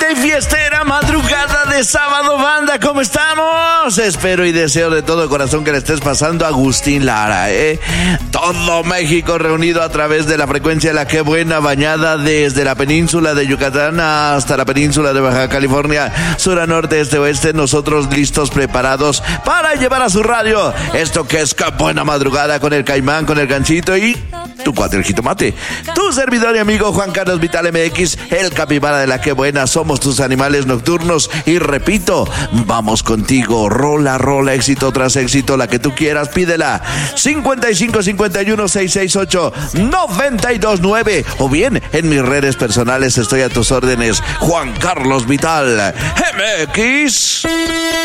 excelente y fiestera madrugada de sábado, banda. ¿Cómo estamos? Espero y deseo de todo corazón que le estés pasando a Agustín Lara, Todo México reunido a través de la frecuencia de la Qué Buena, bañada desde la península de Yucatán hasta la península de Baja California, sur a norte, este, oeste. Nosotros listos, preparados para llevar a su radio esto que es Qué Buena Madrugada con el Caimán, con el Ganchito y tu cuate el Jitomate. Tu servidor y amigo Juan Carlos Vital MX, el capibara de la Qué Buena. Somos tus animales nocturnos y repito, vamos contigo, rola, éxito tras éxito, la que tú quieras, pídela. 55 51 668 929 o bien en mis redes personales estoy a tus órdenes, Juan Carlos Vital MX.